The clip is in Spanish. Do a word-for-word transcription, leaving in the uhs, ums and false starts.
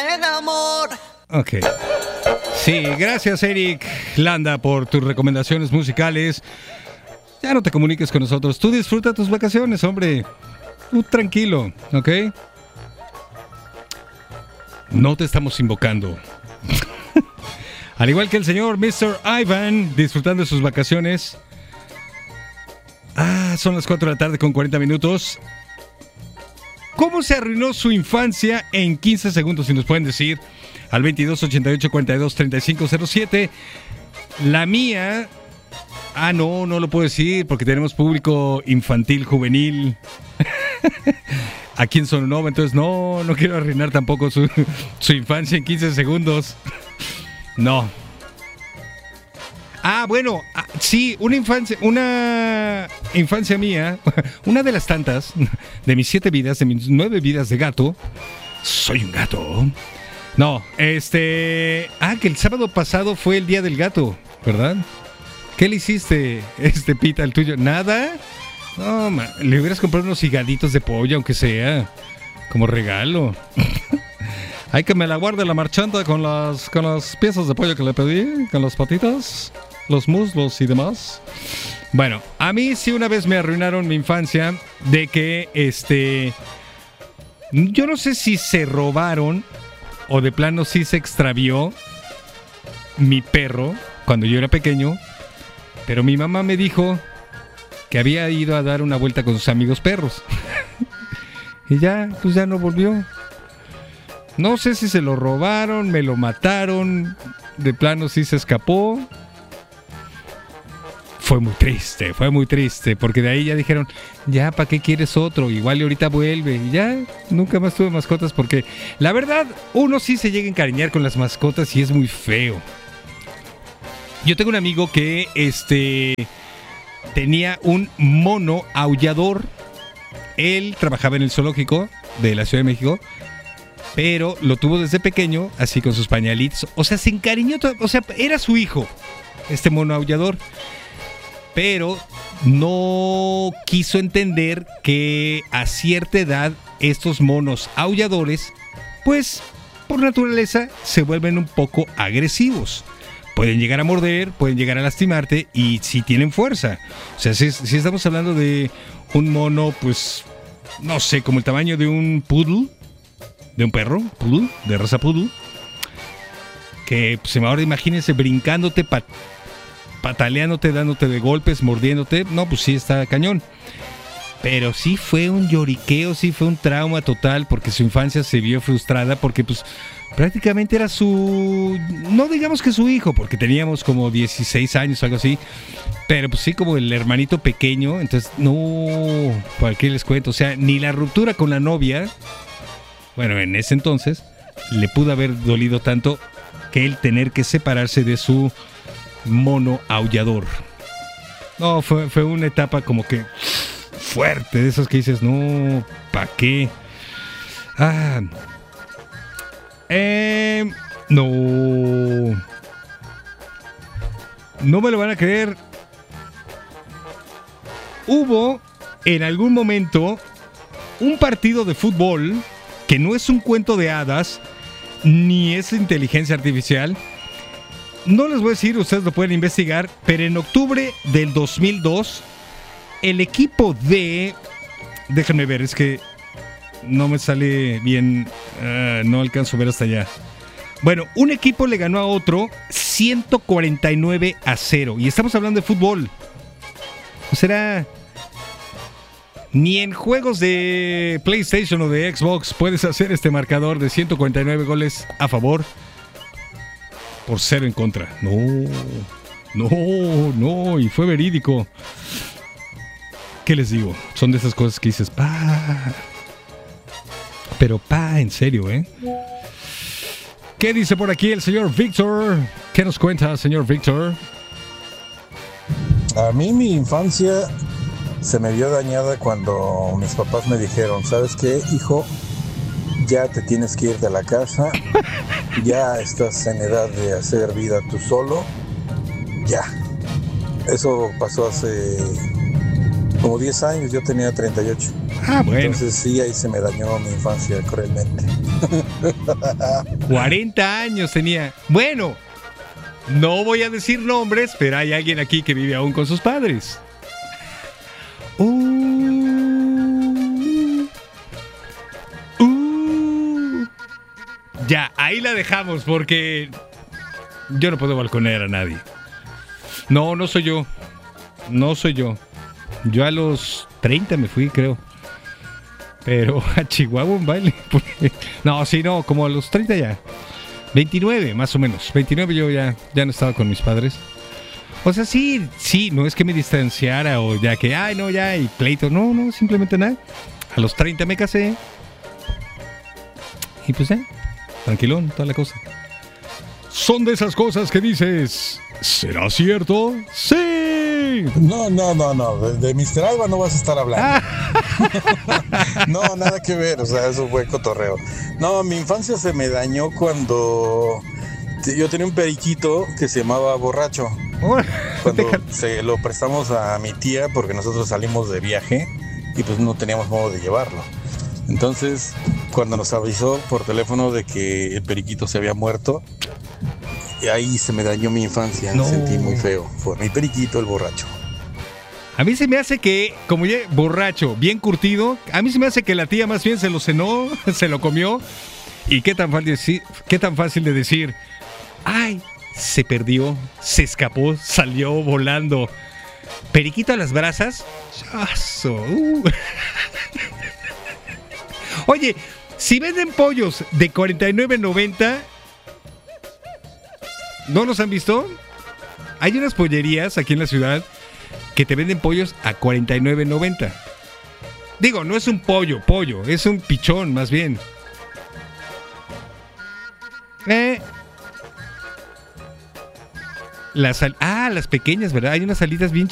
del amor. Ok. Sí, gracias Eric Landa por tus recomendaciones musicales. Ya no te comuniques con nosotros. Tú disfruta tus vacaciones, hombre. Tú tranquilo, ¿ok? No te estamos invocando. Al igual que el señor mister Ivan, disfrutando de sus vacaciones. Ah, son las cuatro de la tarde con cuarenta minutos. ¿Cómo se arruinó su infancia en quince segundos? Si nos pueden decir al veintidós ochenta y ocho cuarenta y dos treinta y cinco cero siete. La mía... Ah, no, no lo puedo decir porque tenemos público infantil, juvenil aquí en Sonoma, entonces no, no quiero arruinar tampoco su, su infancia en quince segundos. No. Ah, bueno, ah, sí, una infancia, una infancia mía, una de las tantas, de mis siete vidas, de mis nueve vidas de gato. Soy un gato. No, este... Ah, que el sábado pasado fue el Día del Gato, ¿verdad? ¿Qué le hiciste, este Pita, el tuyo? ¿Nada? No, man, le hubieras comprado unos higaditos de pollo, aunque sea, como regalo. Hay que me la guarde la marchanta con las, con las piezas de pollo que le pedí, con las patitas, los muslos y demás. Bueno, a mí sí una vez me arruinaron mi infancia de que, este... Yo no sé si se robaron o de plano sí se extravió mi perro cuando yo era pequeño. Pero mi mamá me dijo que había ido a dar una vuelta con sus amigos perros. Y ya, pues ya no volvió. No sé si se lo robaron, me lo mataron, de plano sí se escapó. Fue muy triste, fue muy triste, porque de ahí ya dijeron, ya, ¿para qué quieres otro? Igual y ahorita vuelve. Y ya, nunca más tuve mascotas porque, la verdad, uno sí se llega a encariñar con las mascotas y es muy feo. Yo tengo un amigo que este tenía un mono aullador. Él trabajaba en el zoológico de la Ciudad de México, pero lo tuvo desde pequeño, así con sus pañalitos. O sea, se encariñó, todo, o sea, era su hijo, este mono aullador. Pero no quiso entender que a cierta edad estos monos aulladores, pues, por naturaleza, se vuelven un poco agresivos. Pueden llegar a morder, pueden llegar a lastimarte y si tienen fuerza. O sea, si, si estamos hablando de un mono, pues, no sé, como el tamaño de un poodle, de un perro, poodle, de raza poodle, que pues, ahora imagínense brincándote, pat, pataleándote, dándote de golpes, mordiéndote. No, pues sí está cañón. Pero sí fue un lloriqueo, sí fue un trauma total porque su infancia se vio frustrada porque pues prácticamente era su... No digamos que su hijo, porque teníamos como dieciséis años o algo así, pero pues sí como el hermanito pequeño, entonces no... ¿Para qué les cuento? O sea, ni la ruptura con la novia, bueno, en ese entonces, le pudo haber dolido tanto que el tener que separarse de su mono aullador. No, fue, fue una etapa como que... fuerte, de esos que dices, no, ¿para qué? Ah, eh, no, no me lo van a creer. Hubo en algún momento un partido de fútbol que no es un cuento de hadas, ni es inteligencia artificial. No les voy a decir, ustedes lo pueden investigar, pero en octubre del dos mil dos, el equipo de... Déjenme ver, es que no me sale bien, uh, no alcanzo a ver hasta allá. Bueno, un equipo le ganó a otro ciento cuarenta y nueve a cero. Y estamos hablando de fútbol. O sea, ni en juegos de PlayStation o de Xbox puedes hacer este marcador de ciento cuarenta y nueve goles a favor por cero en contra. No, no, no, y fue verídico. ¿Qué les digo? Son de esas cosas que dices, pa. Pero pa, en serio, ¿eh? ¿Qué dice por aquí el señor Víctor? ¿Qué nos cuenta, señor Víctor? A mí mi infancia se me vio dañada cuando mis papás me dijeron, ¿sabes qué, hijo? Ya te tienes que ir de la casa. Ya estás en edad de hacer vida tú solo. Ya. Eso pasó hace... como diez años, yo tenía treinta y ocho. Ah, bueno. Entonces sí, ahí se me dañó mi infancia cruelmente. cuarenta años tenía. Bueno, no voy a decir nombres, pero hay alguien aquí que vive aún con sus padres. Uh, uh. Ya, ahí la dejamos porque yo no puedo balconear a nadie. No, no soy yo. No soy yo. Yo a los treinta me fui, creo. Pero a Chihuahua un baile. No, sí, no, como a los treinta ya. veintinueve, más o menos. veintinueve yo ya, ya no estaba con mis padres. O sea, sí, sí, no es que me distanciara o ya que, ay, no, ya, y pleito. No, no, simplemente nada. A los treinta me casé. Y pues ya, tranquilón, toda la cosa. Son de esas cosas que dices, ¿será cierto? ¡Sí! No, no, no, no. De, de mister Alba no vas a estar hablando. No, nada que ver. O sea, eso fue cotorreo. No, mi infancia se me dañó cuando yo tenía un periquito que se llamaba Borracho. Cuando se lo prestamos a mi tía porque nosotros salimos de viaje y pues no teníamos modo de llevarlo. Entonces, cuando nos avisó por teléfono de que el periquito se había muerto, y ahí se me dañó mi infancia. No. Me sentí muy feo. Fue mi periquito, el Borracho. A mí se me hace que, como ya borracho, bien curtido, a mí se me hace que la tía más bien se lo cenó, se lo comió. Y qué tan fácil, qué tan fácil de decir, ay, se perdió, se escapó, salió volando. Periquito a las brasas. Uh. Oye, si venden pollos de cuarenta y nueve noventa, ¿no los han visto? Hay unas pollerías aquí en la ciudad que te venden pollos a cuarenta y nueve noventa. Digo, no es un pollo, pollo, es un pichón más bien. Eh. Las al- ah, las pequeñas, ¿verdad? Hay unas alitas bien